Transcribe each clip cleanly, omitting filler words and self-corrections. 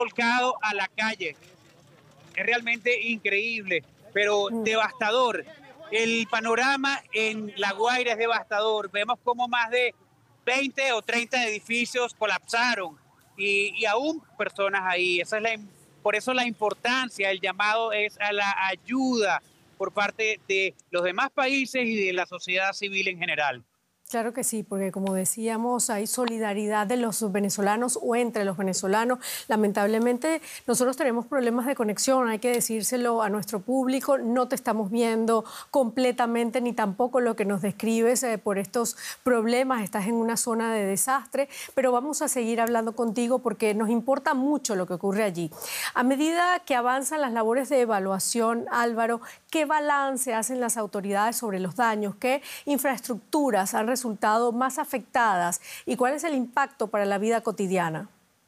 volcado a la calle. Es realmente increíble, pero devastador. El panorama en La Guaira es devastador. Vemos como más de 20 o 30 edificios colapsaron y aún personas ahí. Por eso la importancia, el llamado es a la ayuda por parte de los demás países y de la sociedad civil en general. Claro que sí, porque como decíamos, hay solidaridad de los venezolanos o entre los venezolanos. Lamentablemente, nosotros tenemos problemas de conexión, hay que decírselo a nuestro público. No te estamos viendo completamente, ni tampoco lo que nos describes por estos problemas. Estás en una zona de desastre, pero vamos a seguir hablando contigo porque nos importa mucho lo que ocurre allí. A medida que avanzan las labores de evaluación, Álvaro, ¿qué balance hacen las autoridades sobre los daños? ¿Qué infraestructuras han resultado más afectadas y cuál es el impacto para la vida cotidiana?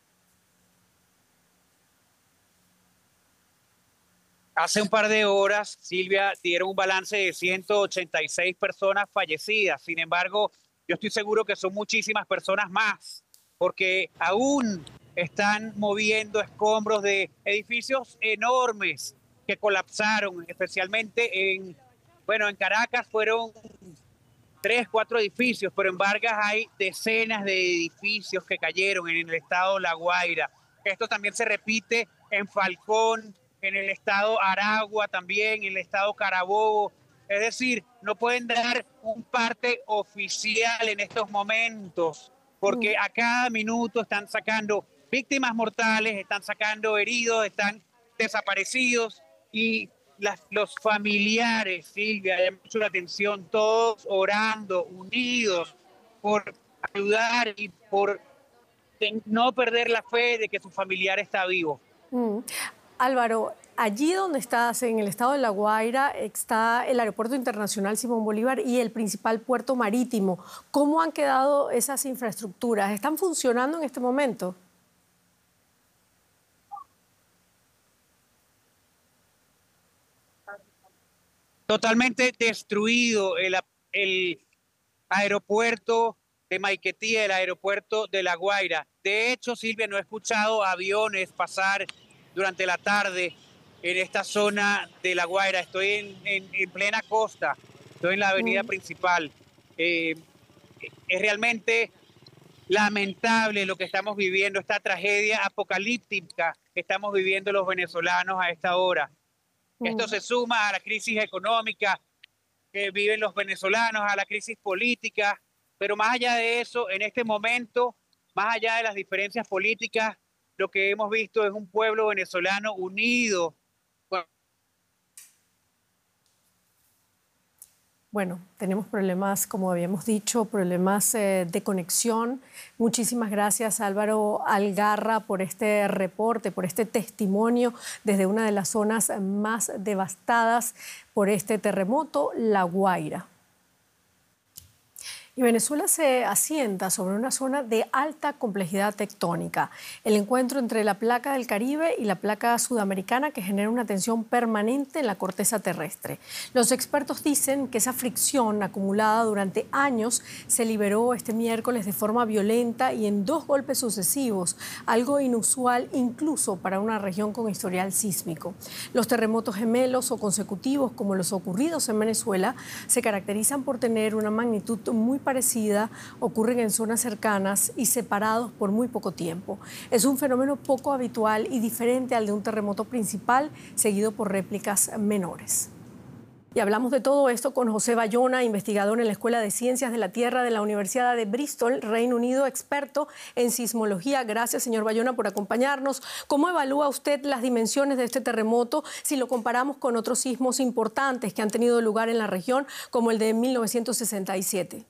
Hace un par de horas, Silvia, dieron un balance de 186 personas fallecidas. Sin embargo, yo estoy seguro que son muchísimas personas más, porque aún están moviendo escombros de edificios enormes que colapsaron, especialmente en Caracas fueron 3, 4 edificios, pero en Vargas hay decenas de edificios que cayeron en el estado La Guaira. Esto también se repite en Falcón, en el estado Aragua también, en el estado Carabobo. Es decir, no pueden dar un parte oficial en estos momentos, porque a cada minuto están sacando víctimas mortales, están sacando heridos, están desaparecidos y los familiares, Silvia, llama mucho la atención, todos orando, unidos, por ayudar y por no perder la fe de que su familiar está vivo. Álvaro, allí donde estás, en el estado de La Guaira, está el Aeropuerto Internacional Simón Bolívar y el principal puerto marítimo. ¿Cómo han quedado esas infraestructuras? ¿Están funcionando en este momento? Totalmente destruido el aeropuerto de Maiquetía, el aeropuerto de La Guaira. De hecho, Silvia, no he escuchado aviones pasar durante la tarde en esta zona de La Guaira. Estoy en plena costa, estoy en la avenida principal. Es realmente lamentable lo que estamos viviendo, esta tragedia apocalíptica que estamos viviendo los venezolanos a esta hora. Esto se suma a la crisis económica que viven los venezolanos, a la crisis política, pero más allá de eso, en este momento, más allá de las diferencias políticas, lo que hemos visto es un pueblo venezolano unido. Bueno, tenemos problemas, como habíamos dicho, problemas de conexión. Muchísimas gracias, Álvaro Algarra, por este reporte, por este testimonio desde una de las zonas más devastadas por este terremoto, La Guaira. Y Venezuela se asienta sobre una zona de alta complejidad tectónica. El encuentro entre la placa del Caribe y la placa sudamericana que genera una tensión permanente en la corteza terrestre. Los expertos dicen que esa fricción acumulada durante años se liberó este miércoles de forma violenta y en 2 golpes sucesivos, algo inusual incluso para una región con historial sísmico. Los terremotos gemelos o consecutivos, como los ocurridos en Venezuela, se caracterizan por tener una magnitud muy parecida, ocurren en zonas cercanas y separados por muy poco tiempo. Es un fenómeno poco habitual y diferente al de un terremoto principal, seguido por réplicas menores. Y hablamos de todo esto con José Bayona, investigador en la Escuela de Ciencias de la Tierra de la Universidad de Bristol, Reino Unido, experto en sismología. Gracias, señor Bayona, por acompañarnos. ¿Cómo evalúa usted las dimensiones de este terremoto si lo comparamos con otros sismos importantes que han tenido lugar en la región, como el de 1967?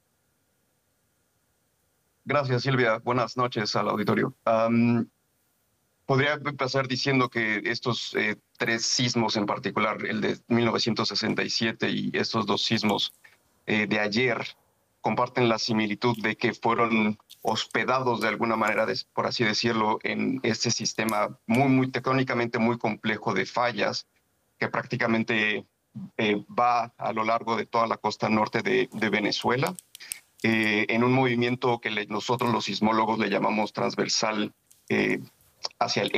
Gracias, Silvia. Buenas noches al auditorio. Podría empezar diciendo que estos 3 sismos en particular, el de 1967 y estos 2 sismos de ayer, comparten la similitud de que fueron hospedados de alguna manera, por así decirlo, en este sistema muy tectónicamente muy complejo de fallas que prácticamente va a lo largo de toda la costa norte de Venezuela. En un movimiento que nosotros los sismólogos le llamamos transversal hacia el